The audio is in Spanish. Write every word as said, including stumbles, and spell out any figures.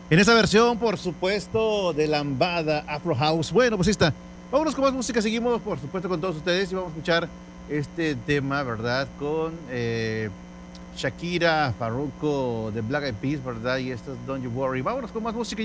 En esa versión, por supuesto, de lambada Afro House. Bueno, pues ahí está. Vámonos con más música. Seguimos, por supuesto, con todos ustedes y vamos a escuchar este tema, ¿verdad? Con eh, Shakira, Farruko, de Black Eyed Peas, ¿verdad? Y esto es Don't You Worry. Vámonos con más música.